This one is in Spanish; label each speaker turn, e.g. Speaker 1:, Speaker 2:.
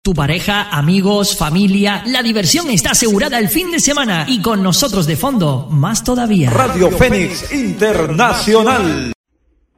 Speaker 1: Tu pareja, amigos, familia, la diversión está asegurada el fin de semana y con nosotros de fondo, más todavía.
Speaker 2: Radio Fénix Internacional.